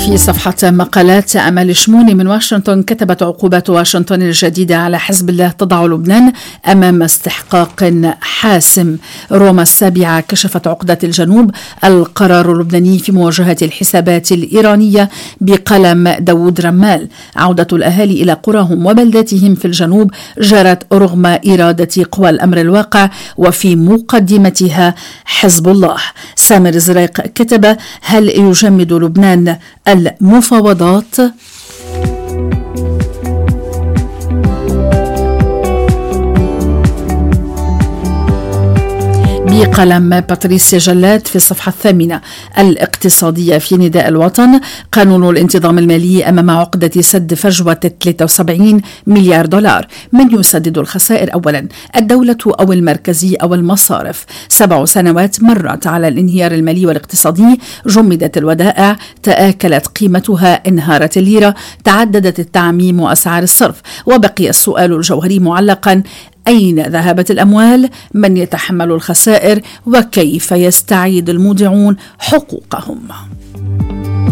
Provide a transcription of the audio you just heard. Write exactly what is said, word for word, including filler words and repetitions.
في صفحة مقالات أمل شموني من واشنطن، كتبت عقوبات واشنطن الجديدة على حزب الله تضع لبنان أمام استحقاق حاسم. روما السابعة كشفت عقدة الجنوب، القرار اللبناني في مواجهة الحسابات الإيرانية بقلم داود رمال. عودة الأهالي إلى قراهم وبلداتهم في الجنوب جرت رغم إرادة قوى الأمر الواقع وفي مقدمتها حزب الله. سامر زريق كتب: هل يجمد لبنان المفاوضات؟ بقلم باتريسيا جلاد في الصفحة الثامنة الاقتصادية في نداء الوطن: قانون الانتظام المالي أمام عقدة سد فجوة ثلاثة وسبعين مليار دولار. من يسدد الخسائر؟ أولا الدولة أو المركزي أو المصارف. سبع سنوات مرت على الانهيار المالي والاقتصادي، جمدت الودائع، تآكلت قيمتها، انهارت الليرة، تعددت التعميم وأسعار الصرف، وبقي السؤال الجوهري معلقا: أين ذهبت الأموال؟ من يتحمل الخسائر؟ وكيف يستعيد المودعون حقوقهم؟